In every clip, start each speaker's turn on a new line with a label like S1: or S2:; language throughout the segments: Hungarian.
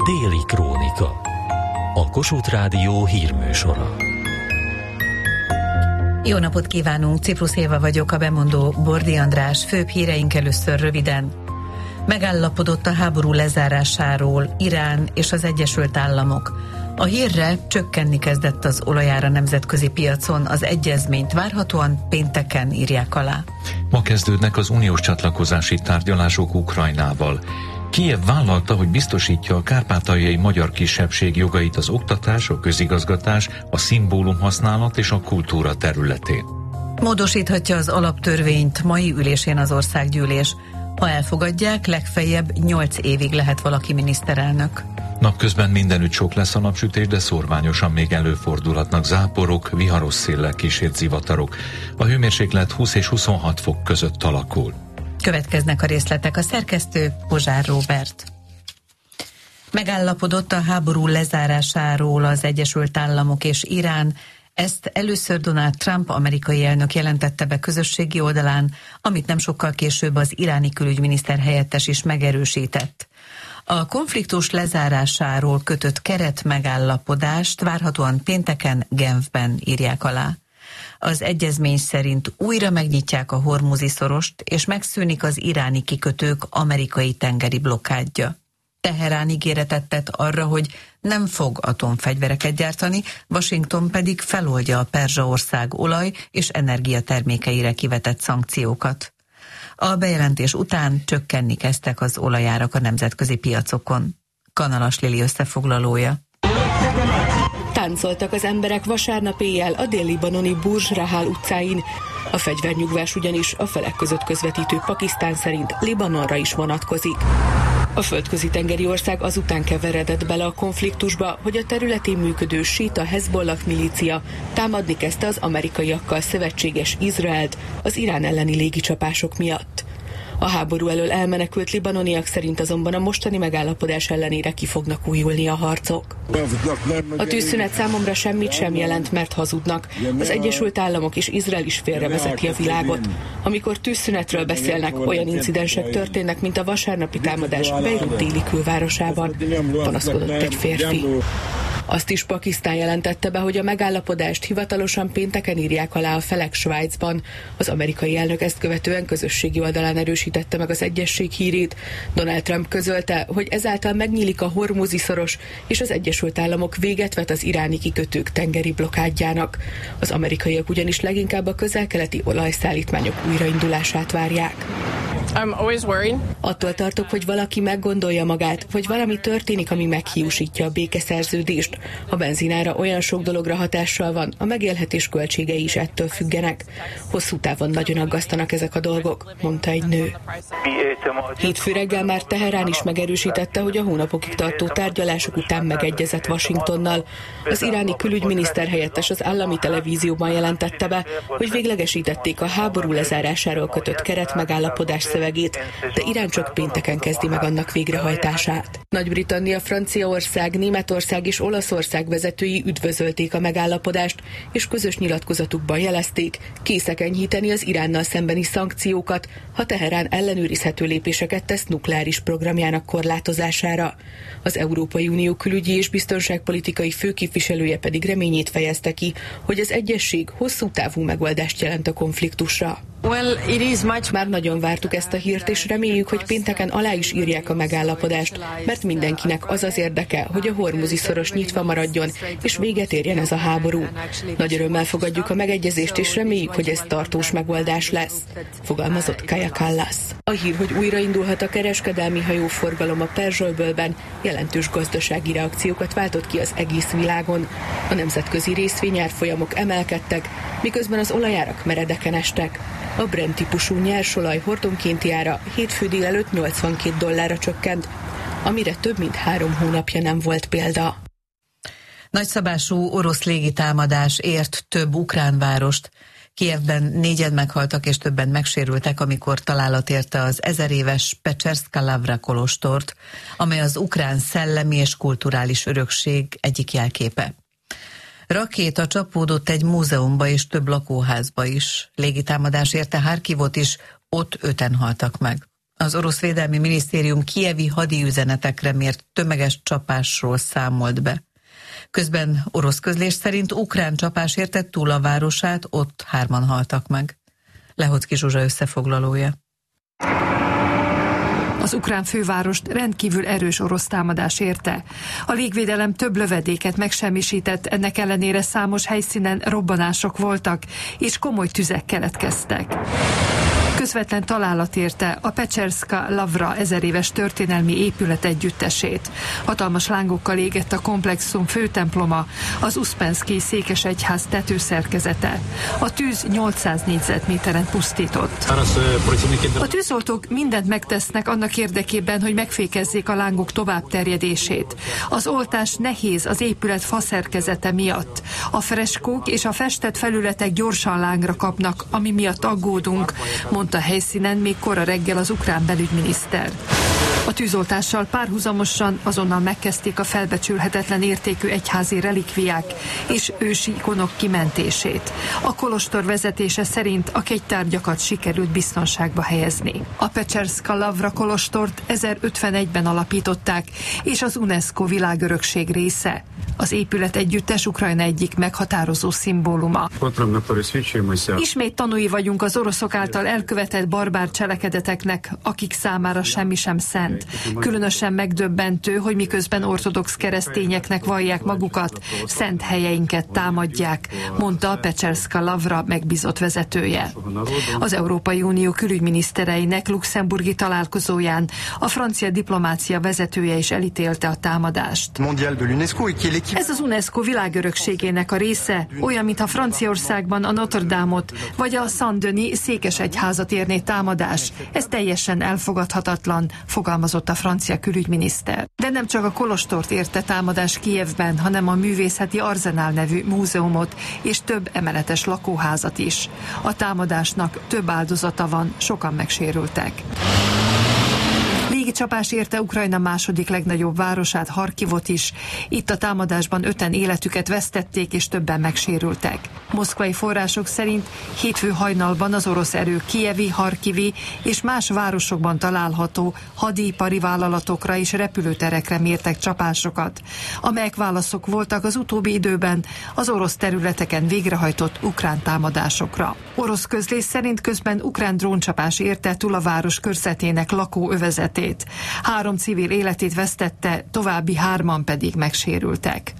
S1: Déli Krónika. A Kossuth Rádió hírműsora.
S2: Jó napot kívánunk, Ciprus Éva vagyok, a bemondó Bordi András. Főbb híreink először röviden. Megállapodott a háború lezárásáról Irán és az Egyesült Államok. A hírre csökkenni kezdett az olajára nemzetközi piacon, az egyezményt várhatóan pénteken írják alá.
S3: Ma kezdődnek az uniós csatlakozási tárgyalások Ukrajnával. Kijev vállalta, hogy biztosítja a kárpátaljai magyar kisebbség jogait az oktatás, a közigazgatás, a szimbólumhasználat és a kultúra területén.
S2: Módosíthatja az alaptörvényt mai ülésén az országgyűlés. Ha elfogadják, legfeljebb 8 évig lehet valaki miniszterelnök.
S3: Napközben mindenütt sok lesz a napsütés, de szórványosan még előfordulhatnak záporok, viharos széllel kísért zivatarok. A hőmérséklet 20 és 26 fok között alakul.
S2: Következnek a részletek. A szerkesztő Pozsár Róbert. Megállapodott a háború lezárásáról az Egyesült Államok és Irán. Ezt először Donald Trump amerikai elnök jelentette be közösségi oldalán, amit nem sokkal később az iráni külügyminiszter helyettes is megerősített. A konfliktus lezárásáról kötött keretmegállapodást várhatóan pénteken Genfben írják alá. Az egyezmény szerint újra megnyitják a Hormuzi-szorost, és megszűnik az iráni kikötők amerikai tengeri blokkádja. Teherán ígéretet tett arra, hogy nem fog atomfegyvereket gyártani, Washington pedig feloldja a Perzsaország olaj- és energiatermékeire kivetett szankciókat. A bejelentés után csökkenni kezdtek az olajárak a nemzetközi piacokon. Kanalas Lili összefoglalója.
S4: Táncoltak az emberek vasárnap éjjel a dél-libanoni Burj Rahal utcáin. A fegyvernyugvás ugyanis a felek között közvetítő Pakisztán szerint Libanonra is vonatkozik. A földközi tengeri ország azután keveredett bele a konfliktusba, hogy a területén működő síta Hezbollah milícia támadni kezdte az amerikaiakkal szövetséges Izraelt az Irán elleni légicsapások miatt. A háború elől elmenekült libanoniak szerint azonban a mostani megállapodás ellenére ki fognak újulni a harcok. A tűzszünet számomra semmit sem jelent, mert hazudnak. Az Egyesült Államok és Izrael is félrevezeti a világot. Amikor tűzszünetről beszélnek, olyan incidensek történnek, mint a vasárnapi támadás Beirut déli külvárosában, panaszkodott egy férfi. Azt is Pakisztán jelentette be, hogy a megállapodást hivatalosan pénteken írják alá a felek Svájcban. Az amerikai elnök ezt követően közösségi oldalán erősítette meg az egyesség hírét. Donald Trump közölte, hogy ezáltal megnyílik a Hormuzi-szoros, és az Egyesült Államok véget vet az iráni kikötők tengeri blokkádjának. Az amerikaiak ugyanis leginkább a közel-keleti olajszállítmányok újraindulását várják. Attól tartok, hogy valaki meggondolja magát, vagy valami történik, ami meghiúsítja a békeszerződést. A benzinára olyan sok dologra hatással van, a megélhetés költségei is ettől függenek. Hosszú távon nagyon aggasztanak ezek a dolgok, mondta egy nő. Hétfő reggel már Teherán is megerősítette, hogy a hónapokig tartó tárgyalások után megegyezett Washingtonnal. Az iráni külügyminiszter helyettes az állami televízióban jelentette be, hogy véglegesítették a háború lezárásáról kötött keretmegállapodás szövegét, de Irán csak pénteken kezdi meg annak végrehajtását. Nagy-Britannia, Franciaország, Németország és Olaszország vezetői üdvözölték a megállapodást, és közös nyilatkozatukban jelezték, készek enyhíteni az Iránnal szembeni szankciókat, ha Teherán ellenőrizhető lépéseket tesz nukleáris programjának korlátozására. Az Európai Unió külügyi és biztonságpolitikai főképviselője pedig reményét fejezte ki, hogy az egyesség hosszú távú megoldást jelent a konfliktusra. Már nagyon vártuk ezt a hírt, és reméljük, hogy pénteken alá is írják a megállapodást, mert mindenkinek az az érdeke, hogy a Hormuzi-szoros nyitva maradjon, és véget érjen ez a háború. Nagy örömmel fogadjuk a megegyezést, és reméljük, hogy ez tartós megoldás lesz, fogalmazott Kaja Kallas. A hír, hogy újraindulhat a kereskedelmi hajóforgalom a Perzsa-öbölben, jelentős gazdasági reakciókat váltott ki az egész világon. A nemzetközi részvényárfolyamok emelkedtek, miközben az olajárak meredeken estek. A Brent típusú nyersolaj hordonkénti ára hétfő délelőtt $82 csökkent, amire több mint 3 hónapja nem volt példa.
S2: Nagyszabású orosz légitámadás ért több ukrán várost. Kijevben 4-en meghaltak és többen megsérültek, amikor találat érte az 1000 éves Pecserszka Lavra kolostort, amely az ukrán szellemi és kulturális örökség egyik jelképe. Rakéta csapódott egy múzeumba és több lakóházba is. Légitámadás érte Harkivot is, ott 5-en haltak meg. Az orosz védelmi minisztérium kijevi hadiüzenetekre mért tömeges csapásról számolt be. Közben orosz közlés szerint ukrán csapás érte túl a városát, ott 3-an haltak meg. Lehocki Zsuzsa összefoglalója.
S5: Az ukrán fővárost rendkívül erős orosz támadás érte. A légvédelem több lövedéket megsemmisített, ennek ellenére számos helyszínen robbanások voltak, és komoly tüzek keletkeztek. Közvetlen találat érte a Pecserszka Lavra 1000 éves történelmi épület együttesét. Hatalmas lángokkal égett a komplexum főtemploma, az Uszpenszkij székesegyház tetőszerkezete. A tűz 800 négyzetméteren pusztított. A tűzoltók mindent megtesznek annak érdekében, hogy megfékezzék a lángok tovább terjedését. Az oltás nehéz az épület faszerkezete miatt. A freskók és a festett felületek gyorsan lángra kapnak, ami miatt aggódunk, mondta a helyszínen még kora reggel az ukrán belügyminiszter. A tűzoltással párhuzamosan azonnal megkezdték a felbecsülhetetlen értékű egyházi relikviák és ősi ikonok kimentését. A kolostor vezetése szerint a kegytárgyakat sikerült biztonságba helyezni. A Pecserszka Lavra kolostort 1051-ben alapították, és az UNESCO világörökség része. Az épület együttes Ukrajna egyik meghatározó szimbóluma. Ismét tanúi vagyunk az oroszok által elkövetett barbár cselekedeteknek, akik számára semmi sem szent. Különösen megdöbbentő, hogy miközben ortodox keresztényeknek vallják magukat, szent helyeinket támadják, mondta a Pecserszka Lavra megbízott vezetője. Az Európai Unió külügyminisztereinek luxemburgi találkozóján a francia diplomácia vezetője is elítélte a támadást. Ez az UNESCO világörökségének a része, olyan, mintha Franciaországban a Notre Dame-ot vagy a Saint-Denis székesegyházat érné támadás. Ez teljesen elfogadhatatlan, fogalmazott a francia külügyminiszter. De nem csak a kolostort érte támadás Kijevben, hanem a Művészeti Arzenál nevű múzeumot és több emeletes lakóházat is. A támadásnak több áldozata van, sokan megsérültek. Légicsapás érte Ukrajna második legnagyobb városát, Harkivot is. Itt a támadásban 5-en életüket vesztették, és többen megsérültek. Moszkvai források szerint hétfő hajnalban az orosz erők kijevi, harkivi és más városokban található hadipari vállalatokra és repülőterekre mértek csapásokat, amelyek válaszok voltak az utóbbi időben az orosz területeken végrehajtott ukrán támadásokra. Orosz közlés szerint közben ukrán dróncsapás érte túl a város körzetének lakóövezetét. 3 civil életét vesztette, további 3-an pedig megsérültek.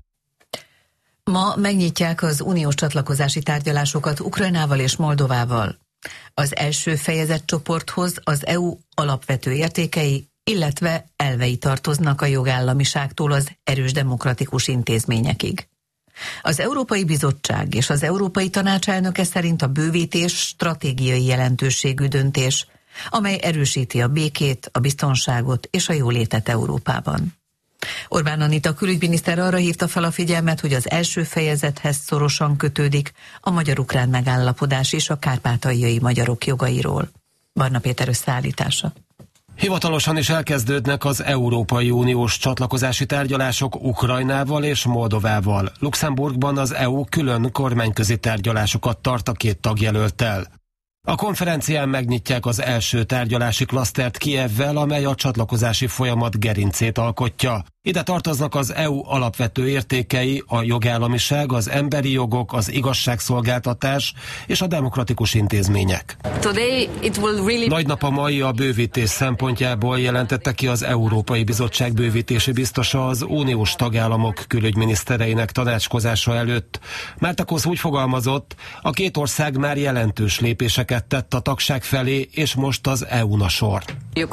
S2: Ma megnyitják az uniós csatlakozási tárgyalásokat Ukrajnával és Moldovával. Az első fejezetcsoporthoz az EU alapvető értékei, illetve elvei tartoznak a jogállamiságtól az erős demokratikus intézményekig. Az Európai Bizottság és az Európai Tanács elnöke szerint a bővítés stratégiai jelentőségű döntés, amely erősíti a békét, a biztonságot és a jólétet Európában. Orbán Anita külügyminiszter arra hívta fel a figyelmet, hogy az első fejezethez szorosan kötődik a magyar-ukrán megállapodás és a kárpátaljai magyarok jogairól. Barna Péter összeállítása.
S6: Hivatalosan is elkezdődnek az Európai Uniós csatlakozási tárgyalások Ukrajnával és Moldovával. Luxemburgban az EU külön kormányközi tárgyalásokat tart a 2 tagjelölttel. A konferencián megnyitják az első tárgyalási klasztert Kijevvel, amely a csatlakozási folyamat gerincét alkotja. Ide tartoznak az EU alapvető értékei, a jogállamiság, az emberi jogok, az igazságszolgáltatás és a demokratikus intézmények. Nagy nap a mai a bővítés szempontjából, jelentette ki az Európai Bizottság bővítési biztosa az uniós tagállamok külügyminisztereinek tanácskozása előtt. Márta Kosz úgy fogalmazott, a 2 ország már jelentős lépéseket tett a tagság felé, és most az EU-n a sor.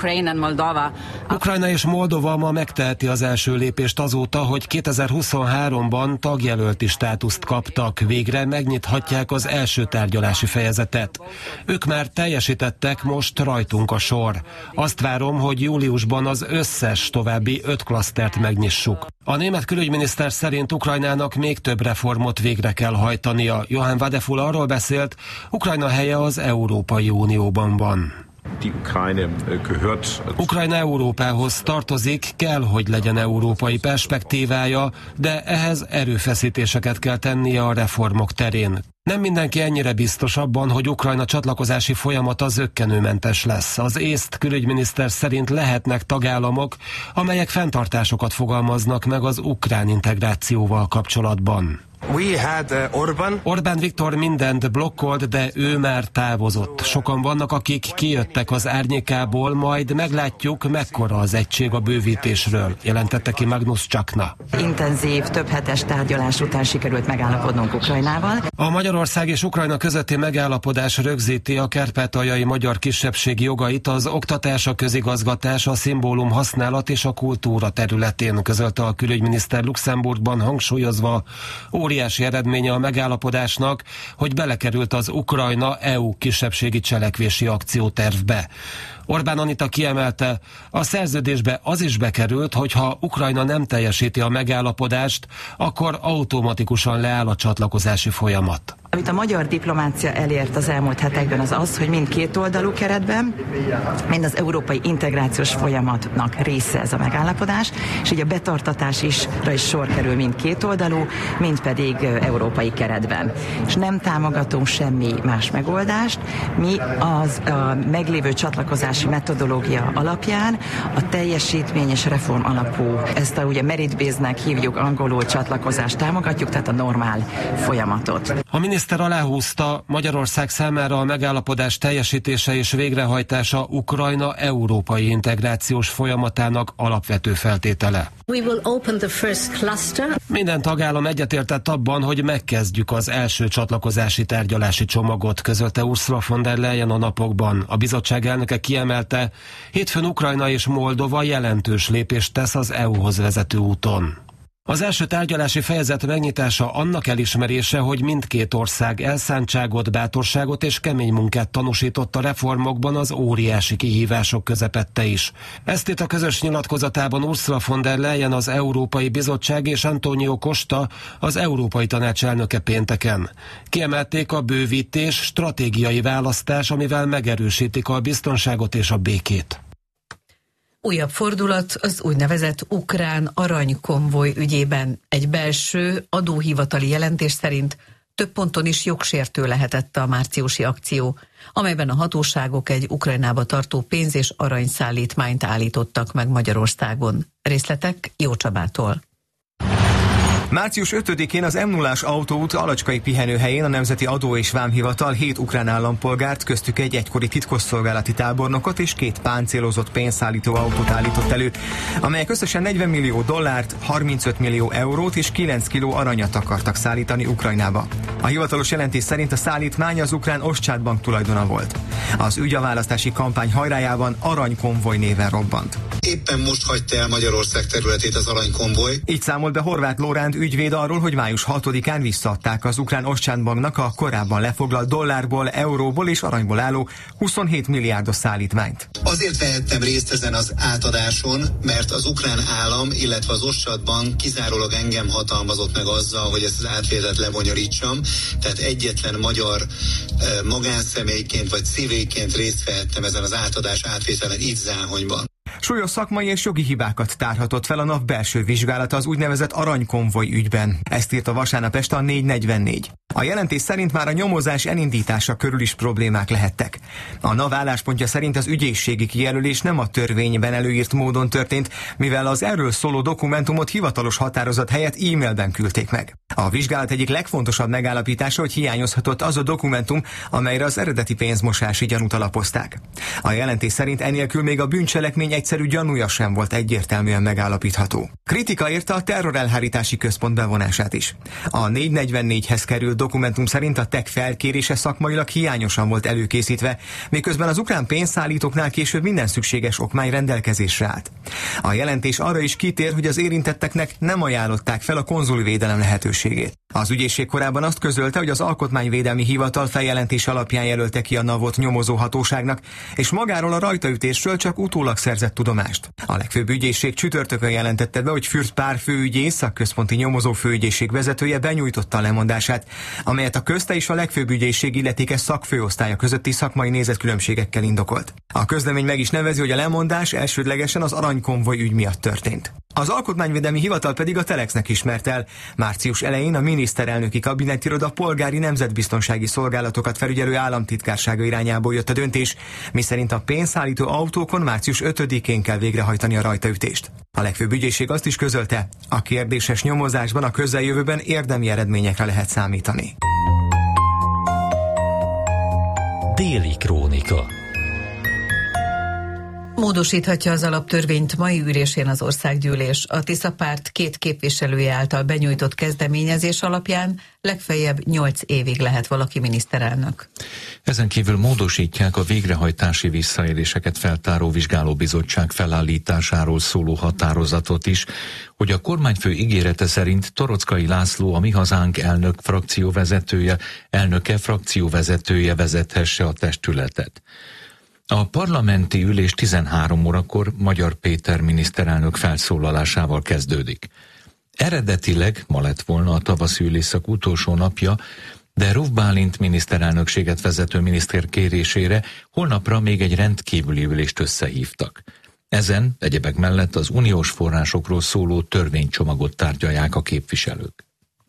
S6: Ukrajna és Moldova ma megteheti az első lépést azóta, hogy 2023-ban tagjelölti státuszt kaptak, végre megnyithatják az első tárgyalási fejezetet. Ők már teljesítettek, most rajtunk a sor. Azt várom, hogy júliusban az összes további 5 klasztert megnyissuk. A német külügyminiszter szerint Ukrajnának még több reformot végre kell hajtania. Johann Wadefull arról beszélt, Ukrajna helye az Európai Unióban van. Ukrajna Európához tartozik, kell, hogy legyen európai perspektívája, de ehhez erőfeszítéseket kell tennie a reformok terén. Nem mindenki ennyire biztos abban, hogy Ukrajna csatlakozási folyamata zökkenőmentes lesz. Az észt külügyminiszter szerint lehetnek tagállamok, amelyek fenntartásokat fogalmaznak meg az ukrán integrációval kapcsolatban. Orbán Viktor mindent blokkolt, de ő már távozott. Sokan vannak, akik kijöttek az árnyékából, majd meglátjuk, mekkora az egység a bővítésről, jelentette ki Magnus Csakna.
S7: Intenzív, több hetes tárgyalás után sikerült megállapodnunk Ukrajnával.
S6: A Magyarország és Ukrajna közötti megállapodás rögzíti a kárpátaljai magyar kisebbség jogait az oktatás, a közigazgatás, a szimbólum használat és a kultúra területén, közölte a külügyminiszter Luxemburgban, hangsúlyozva, óriási eredménye a megállapodásnak, hogy belekerült az Ukrajna EU kisebbségi cselekvési akciótervbe. Orbán Anita kiemelte, a szerződésbe az is bekerült, hogy ha Ukrajna nem teljesíti a megállapodást, akkor automatikusan leáll a csatlakozási folyamat.
S7: Amit a magyar diplomácia elért az elmúlt hetekben az, hogy mind kétoldalú keretben, mind az európai integrációs folyamatnak része ez a megállapodás, és így a betartatásra is sor kerül mind kétoldalú, mind pedig európai keretben. És nem támogatunk semmi más megoldást, mi az a meglévő csatlakozási metodológia alapján a teljesítmény és reform alapú, ezt a ugye merit-based-nek hívjuk angolul csatlakozást támogatjuk, tehát a normál folyamatot.
S6: A miniszter aláhúzta, Magyarország számára a megállapodás teljesítése és végrehajtása Ukrajna európai integrációs folyamatának alapvető feltétele. Minden tagállam egyetértett abban, hogy megkezdjük az első csatlakozási tárgyalási csomagot, közölte Ursula von der Leyen a napokban. A bizottság elnöke kiemelte, hétfőn Ukrajna és Moldova jelentős lépést tesz az EU-hoz vezető úton. Az első tárgyalási fejezet megnyitása annak elismerése, hogy mindkét ország elszántságot, bátorságot és kemény munkát tanúsított a reformokban az óriási kihívások közepette is. Ezt itt a közös nyilatkozatában Ursula von der Leyen, az Európai Bizottság és Antonio Costa, az Európai Tanács elnöke pénteken. Kiemelték a bővítés stratégiai választás, amivel megerősítik a biztonságot és a békét.
S2: Újabb fordulat az úgynevezett ukrán aranykonvoj ügyében. Egy belső adóhivatali jelentés szerint több ponton is jogsértő lehetett a márciusi akció, amelyben a hatóságok egy Ukrajnába tartó pénz- és aranyszállítmányt állítottak meg Magyarországon. Részletek Jó Csabától.
S8: Március 5-én az M0-ás autóút alacskai pihenőhelyén a Nemzeti Adó és Vámhivatal 7 ukrán állampolgárt, köztük egy egykori titkosszolgálati tábornokot és 2 páncélozott pénzszállító autót állított elő, amelyek összesen $40 millió, 35 millió eurót és 9 kiló aranyat akartak szállítani Ukrajnába. A hivatalos jelentés szerint a szállítmány az ukrán Oszcsátbank tulajdona volt. Az ügy a választási kampány hajrájában aranykonvoj néven robbant.
S9: Éppen most hagyta el Magyarország területét az aranykonvoj.
S8: Így számolt be Horváth Lóránd ügyvéd arról, hogy május 6-án visszaadták az ukrán Oszcsátbanknak a korábban lefoglalt dollárból, euróból és aranyból álló 27 milliárdos szállítmányt.
S9: Azért vehettem részt ezen az átadáson, mert az ukrán állam, illetve az Oszcsátbank kizárólag engem hatalmazott meg azzal, hogy ezt az átvételt lebonyolítsam. Tehát egyetlen magyar magánszemélyként vagy civilként részt vehettem ezen az átadás átvételen itt Záhonyban.
S8: Súlyos szakmai és jogi hibákat tárhatott fel a NAV belső vizsgálata az úgynevezett aranykonvoj ügyben. Ezt írta vasárnap este a 444. A jelentés szerint már a nyomozás elindítása körül is problémák lehettek. A NAV álláspontja szerint az ügyészségi kijelölés nem a törvényben előírt módon történt, mivel az erről szóló dokumentumot hivatalos határozat helyett e-mailben küldték meg. A vizsgálat egyik legfontosabb megállapítása, hogy hiányozhatott az a dokumentum, amelyre az eredeti pénzmosási gyanút alapozták. A jelentés szerint enélkül még a bűncselekmény egyszerű gyanúja sem volt egyértelműen megállapítható. Kritika érte a terrorelhárítási központ bevonását is. A 444-hez került dokumentum szerint a TEK felkérése szakmailag hiányosan volt előkészítve, miközben az ukrán pénzszállítóknál később minden szükséges okmány rendelkezésre állt. A jelentés arra is kitér, hogy az érintetteknek nem ajánlották fel a konzuli védelem lehetőségét. Az ügyészség korábban azt közölte, hogy az Alkotmányvédelmi Hivatal feljelentése alapján jelölte ki a NAV-ot nyomozó hatóságnak, és magáról a rajtaütésről csak utólag szerzett tudomást. A legfőbb ügyészség csütörtökön jelentette be, hogy Fürst Pál főügyész, a központi nyomozó főügyészség vezetője benyújtotta a lemondását, amelyet a közte és a legfőbb ügyészség illetékes szakfőosztálya közötti szakmai nézetkülönbségekkel indokolt. A közlemény meg is nevezi, hogy a lemondás elsődlegesen az aranykonvoj ügy miatt történt. Az Alkotmányvédelmi Hivatal pedig a Telexnek ismert el. Március elején a miniszterelnöki kabinetiroda polgári nemzetbiztonsági szolgálatokat felügyelő államtitkársága irányából jött a döntés, miszerint a pénzszállító autókon március 5-én kell végrehajtani a rajtaütést. A legfőbb ügyészség azt is közölte, a kérdéses nyomozásban a közeljövőben érdemi eredményekre lehet számítani.
S1: Déli krónika.
S2: Módosíthatja az alaptörvényt mai ülésén az országgyűlés. A Tisza párt 2 képviselője által benyújtott kezdeményezés alapján legfeljebb 8 évig lehet valaki miniszterelnök.
S3: Ezen kívül módosítják a végrehajtási visszaéléseket feltáró vizsgálóbizottság felállításáról szóló határozatot is, hogy a kormányfő ígérete szerint Torockai László, a Mi Hazánk elnöke frakcióvezetője vezethesse a testületet. A parlamenti ülés 13 órakor Magyar Péter miniszterelnök felszólalásával kezdődik. Eredetileg ma lett volna a tavaszi ülésszak utolsó napja, de Ruf Bálint miniszterelnökséget vezető miniszter kérésére holnapra még egy rendkívüli ülést összehívtak. Ezen egyebek mellett az uniós forrásokról szóló törvénycsomagot tárgyalják a képviselők.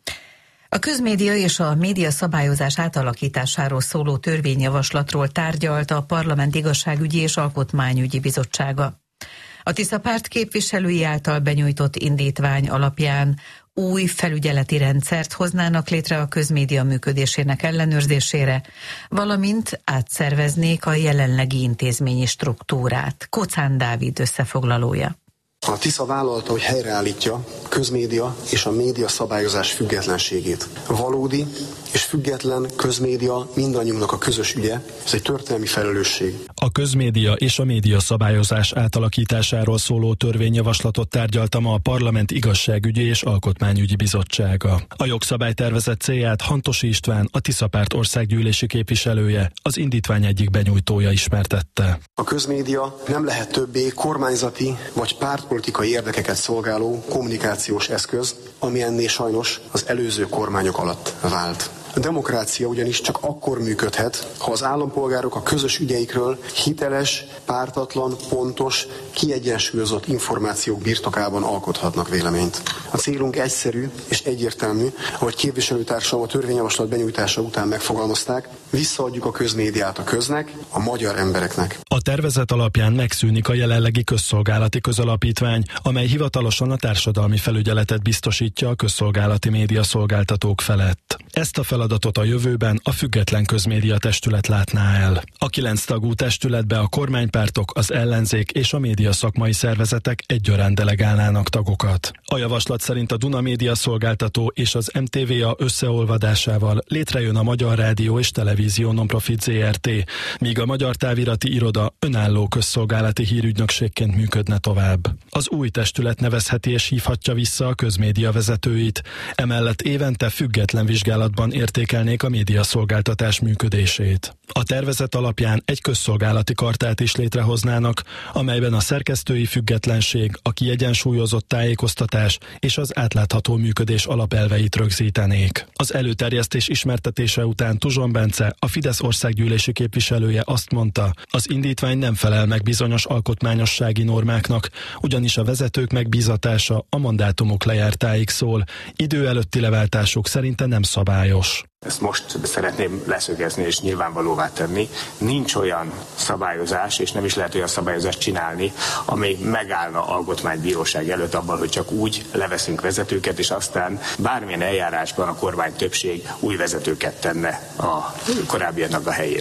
S2: A közmédia és a média szabályozás átalakításáról szóló törvényjavaslatról tárgyalt a Parlament Igazságügyi és Alkotmányügyi Bizottsága. A Tisza párt képviselői által benyújtott indítvány alapján új felügyeleti rendszert hoznának létre a közmédia működésének ellenőrzésére, valamint átszerveznék a jelenlegi intézményi struktúrát. Kocán Dávid összefoglalója.
S10: A Tisza vállalta, hogy helyreállítja közmédia és a média szabályozás függetlenségét. Valódi és független közmédia mindannyiunknak a közös ügye, ez egy történelmi felelősség.
S11: A közmédia és a média szabályozás átalakításáról szóló törvényjavaslatot tárgyalta ma a Parlament Igazságügyi és Alkotmányügyi Bizottsága. A jogszabálytervezet célját Hantosi István, a Tisza párt országgyűlési képviselője, az indítvány egyik benyújtója ismertette.
S10: A közmédia nem lehet többé kormányzati vagy pártpolitikai érdekeket szolgáló kommunikációs eszköz, ami ennél sajnos az előző kormányok alatt vált. A demokrácia ugyanis csak akkor működhet, ha az állampolgárok a közös ügyeikről hiteles, pártatlan, pontos, kiegyensúlyozott információk birtokában alkothatnak véleményt. A célunk egyszerű és egyértelmű, ahogy képviselőtársam a törvényjavaslat benyújtása után megfogalmazták, visszaadjuk a közmédiát a köznek, a magyar embereknek.
S11: A tervezet alapján megszűnik a jelenlegi közszolgálati közalapítvány, amely hivatalosan a társadalmi felügyeletet biztosítja a közszolgálati médiaszolgáltatók felett. Ezt a feladatot a jövőben a független közmédia testület látná el. A 9 tagú testületbe a kormánypártok, az ellenzék és a média szakmai szervezetek egyaránt delegálnának tagokat. A javaslat szerint a Duna Média Szolgáltató és az MTVA összeolvadásával létrejön a Magyar Rádió és Televízió Nonprofit Zrt., míg a Magyar Távirati Iroda önálló közszolgálati hírügynökségként működne tovább. Az új testület nevezheti és hívhatja vissza a közmédia vezetőit, emellett évente független vizsgálatban értékelnék a médiaszolgáltatás működését. A tervezet alapján egy közszolgálati kartát is létrehoznának, amelyben a szerkesztői függetlenség, a kiegyensúlyozott tájékoztatás és az átlátható működés alapelveit rögzítenék. Az előterjesztés ismertetése után Tuzson Bence, a Fidesz országgyűlési képviselője azt mondta, az indítvány nem felel meg bizonyos alkotmányossági normáknak, ugyanis a vezetők megbízatása a mandátumok lejártáig szól, idő előtti leváltásuk szerinte nem szabályos.
S12: Ezt most szeretném leszögezni és nyilvánvalóvá tenni. Nincs olyan szabályozás, és nem is lehet olyan szabályozást csinálni, ami megállna alkotmánybíróság előtt abban, hogy csak úgy leveszünk vezetőket, és aztán bármilyen eljárásban a kormány többség új vezetőket tenne a korábbiaknak a helyére.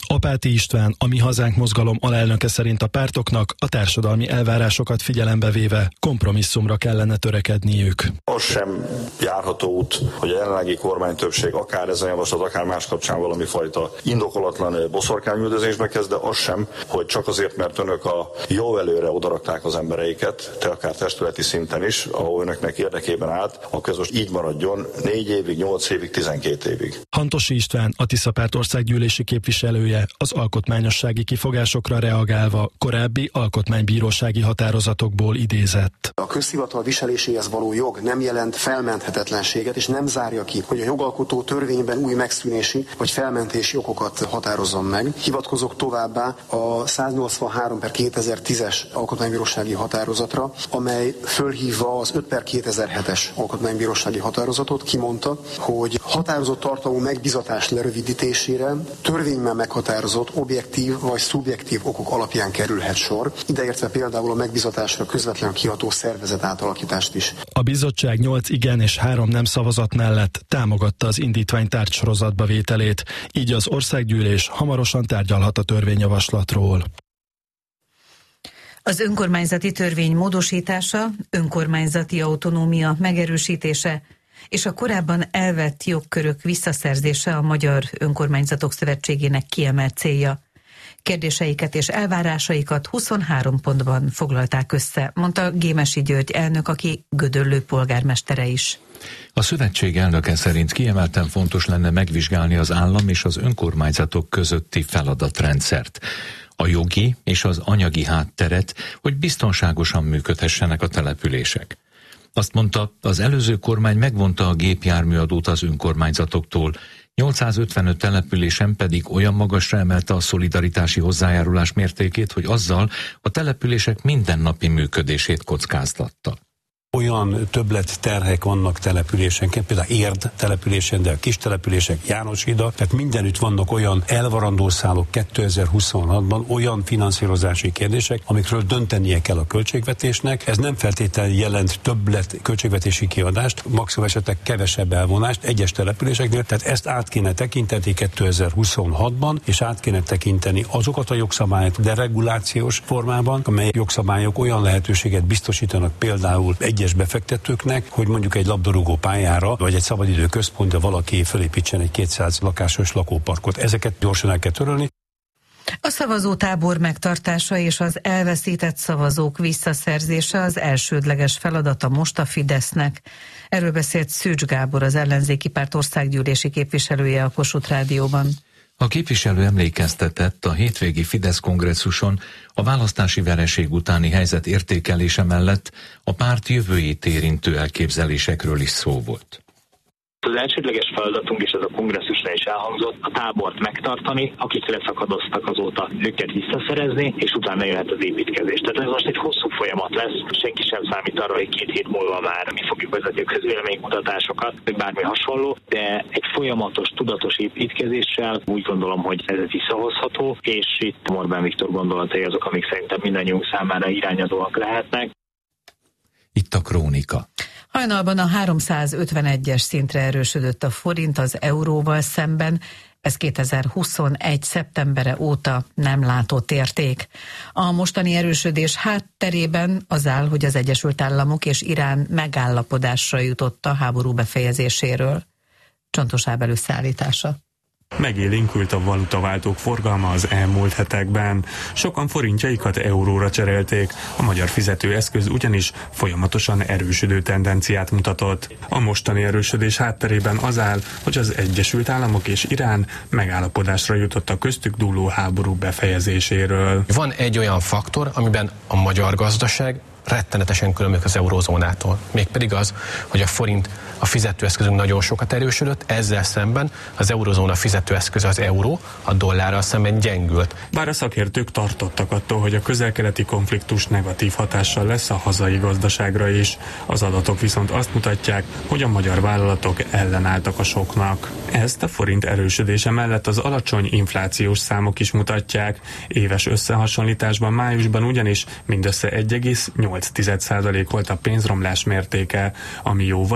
S11: Apáti István, a Mi Hazánk mozgalom alelnöke szerint a pártoknak a társadalmi elvárásokat figyelembe véve kompromisszumra kellene törekedniük.
S13: Az sem járható út, hogy a jelenlegi kormánytöbbség akár ezen javaslat, akár más kapcsán valami fajta indokolatlan boszorkányüldözésbe kezd, de az sem, hogy csak azért, mert önök a jó előre odarakták az embereiket, te akár testületi szinten is, ahol önöknek érdekében állt, a közös így maradjon 4 évig, 8 évig, 12 évig.
S11: Hantosi István, a Tiszapárt országgyűlési képviselője, az alkotmányossági kifogásokra reagálva korábbi alkotmánybírósági határozatokból idézett.
S10: A közhivatal viseléséhez való jog nem jelent felmenthetetlenséget, és nem zárja ki, hogy a jogalkotó törvényben új megszűnési vagy felmentési okokat határozzon meg. Hivatkozok továbbá a 183/2010-es alkotmánybírósági határozatra, amely fölhívva az 5/2007-es alkotmánybírósági határozatot kimondta, hogy határozott tartalmú megbizatás lerövidítésére törvényben meghatározott objektív vagy szubjektív okok alapján kerülhet sor, ideértve például a megbizatásra közvetlenül kiható szervezet átalakítást is.
S11: A bizottság 8 igen és 3 nem szavazat mellett támogatta az indítvány tárgysorozatba vételét, így az országgyűlés hamarosan tárgyalhat a törvényjavaslatról.
S2: Az önkormányzati törvény módosítása, önkormányzati autonómia megerősítése és a korábban elvett jogkörök visszaszerzése a Magyar Önkormányzatok Szövetségének kiemelt célja. Kérdéseiket és elvárásaikat 23 pontban foglalták össze, mondta Gémesi György elnök, aki Gödöllő polgármestere is.
S3: A szövetség elnöke szerint kiemelten fontos lenne megvizsgálni az állam és az önkormányzatok közötti feladatrendszert, a jogi és az anyagi hátteret, hogy biztonságosan működhessenek a települések. Azt mondta, az előző kormány megvonta a gépjárműadót az önkormányzatoktól, 855 településen pedig olyan magasra emelte a szolidaritási hozzájárulás mértékét, hogy azzal a települések mindennapi működését kockáztatta.
S14: Olyan többlet terhek vannak településenként, például Érd településen, de a kis települések, Jánoshida, tehát mindenütt vannak olyan elvarandószálok 2026-ban, olyan finanszírozási kérdések, amikről döntenie kell a költségvetésnek. Ez nem feltétlenül jelent többlet költségvetési kiadást, maximum esetleg kevesebb elvonást egyes településeknél, tehát ezt át kéne tekinteni 2026-ban, és át kéne tekinteni azokat a jogszabályokat deregulációs formában, amely jogszabályok olyan lehetőséget biztosítanak például egyes befektetőknek, hogy mondjuk egy labdarúgó pályára, vagy egy szabadidő központra valaki felépítsen egy 200 lakásos lakóparkot. Ezeket gyorsan el kell törölni.
S2: A szavazótábor megtartása és az elveszített szavazók visszaszerzése az elsődleges feladata most a Fidesznek. Erről beszélt Szűcs Gábor, az ellenzéki párt országgyűlési képviselője a Kossuth Rádióban.
S3: A képviselő emlékeztetett a hétvégi Fidesz kongresszuson a választási vereség utáni helyzet értékelése mellett a párt jövőjét érintő elképzelésekről is szó volt.
S12: Az elsődleges feladatunk, és ez a kongresszusra is elhangzott, a tábort megtartani, akik leszakadoztak azóta, őket visszaszerezni, és utána jöhet az építkezés. Tehát ez most egy hosszú folyamat lesz, senki sem számít arra, hogy 2 hét múlva már mi fogjuk vezetni a közvéleménykutatásokat, vagy bármi hasonló, de egy folyamatos, tudatos építkezéssel úgy gondolom, hogy ez visszahozható, és itt Orbán Viktor gondolatai azok, amik szerintem mindannyiunk számára irányadóak lehetnek.
S3: Itt a krónika.
S2: Hajnalban a 351-es szintre erősödött a forint az euróval szemben, ez 2021. szeptembere óta nem látott érték. A mostani erősödés hátterében az áll, hogy az Egyesült Államok és Irán megállapodásra jutott a háború befejezéséről. Csontos Ábel összeállítása.
S15: Megélénkült a valutaváltók forgalma az elmúlt hetekben. Sokan forintjaikat euróra cserélték, a magyar fizetőeszköz ugyanis folyamatosan erősödő tendenciát mutatott. A mostani erősödés hátterében az áll, hogy az Egyesült Államok és Irán megállapodásra jutott a köztük dúló háború befejezéséről.
S6: Van egy olyan faktor, amiben a magyar gazdaság rettenetesen különbözik az eurózónától. Mégpedig az, hogy a forint, a fizetőeszközünk nagyon sokat erősödött, ezzel szemben az eurózóna fizetőeszköze az euró, a dollárral szemben gyengült.
S15: Bár a szakértők tartottak attól, hogy a közel-keleti konfliktus negatív hatással lesz a hazai gazdaságra is. Az adatok viszont azt mutatják, hogy a magyar vállalatok ellenálltak a soknak. Ezt a forint erősödése mellett az alacsony inflációs számok is mutatják. Éves összehasonlításban májusban ugyanis mindössze 1,8% volt a pénzromlás mértéke, ami jóval a jegybank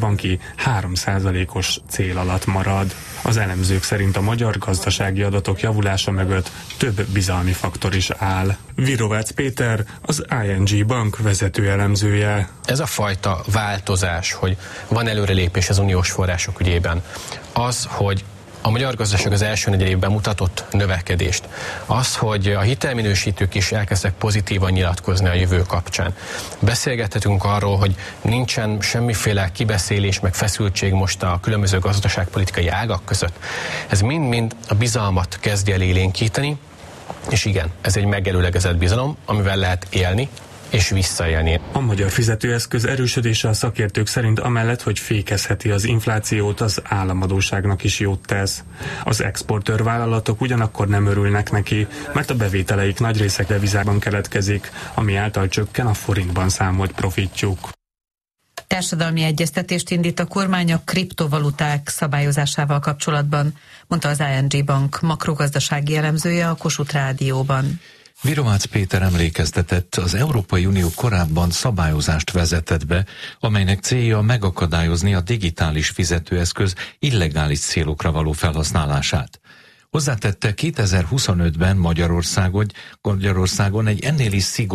S15: jegybanki 3%-os cél alatt marad. Az elemzők szerint a magyar gazdasági adatok javulása mögött több bizalmi faktor is áll. Virovácz Péter, az ING Bank vezető elemzője.
S16: Ez a fajta változás, hogy van előrelépés az uniós források ügyében, az, hogy a magyar gazdaság az első negyedévben mutatott növekedést, az, hogy a hitelminősítők is elkezdtek pozitívan nyilatkozni a jövő kapcsán. Beszélgethetünk arról, hogy nincsen semmiféle kibeszélés, meg feszültség most a különböző gazdaságpolitikai ágak között. Ez mind-mind a bizalmat kezdje el élénkíteni, és igen, ez egy megelőlegezett bizalom, amivel lehet élni, és visszaélni.
S15: A magyar fizetőeszköz erősödése a szakértők szerint amellett, hogy fékezheti az inflációt, az államadósságnak is jót tesz. Az exportőr vállalatok ugyanakkor nem örülnek neki, mert a bevételeik nagy része devizában keletkezik, ami által csökken a forintban számolt profitjuk.
S2: Társadalmi egyeztetést indít a kormány a kriptovaluták szabályozásával kapcsolatban, mondta az ING Bank makrogazdasági elemzője a Kossuth Rádióban.
S3: Virovácz Péter emlékeztetett, az Európai Unió korábban szabályozást vezetett be, amelynek célja megakadályozni a digitális fizetőeszköz illegális célokra való felhasználását. Hozzátette, 2025-ben Magyarországon egy ennél is szigorúbb